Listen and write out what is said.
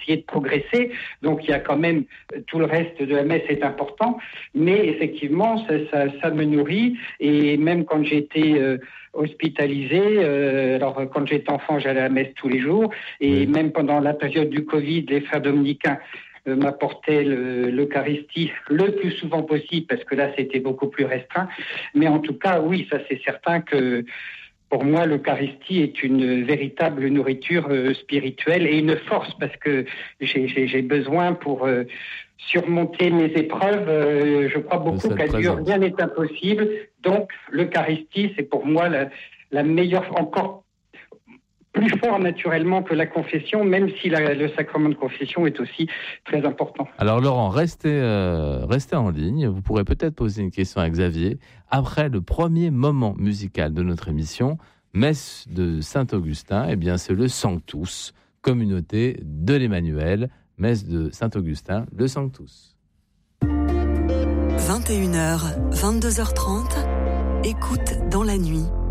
essayer de progresser. Donc il y a quand même tout le reste de la messe est important, mais effectivement ça me nourrit. Et même quand j'étais hospitalisé, alors quand j'étais enfant, j'allais à la messe tous les jours, et même pendant la période du Covid, les frères dominicains m'apportaient l'Eucharistie le plus souvent possible, parce que là c'était beaucoup plus restreint. Mais en tout cas, oui, ça c'est certain que pour moi, l'Eucharistie est une véritable nourriture spirituelle et une force, parce que j'ai besoin pour surmonter mes épreuves. Je crois beaucoup qu'à Dieu, rien n'est impossible. Donc, l'Eucharistie, c'est pour moi la meilleure, encore plus fort naturellement que la confession, même si le sacrement de confession est aussi très important. Alors Laurent, restez en ligne. Vous pourrez peut-être poser une question à Xavier après le premier moment musical de notre émission, messe de Saint-Augustin. Eh bien, c'est le Sanctus, communauté de l'Emmanuel, messe de Saint-Augustin, le Sanctus. 21h, 22h30, écoute dans la nuit.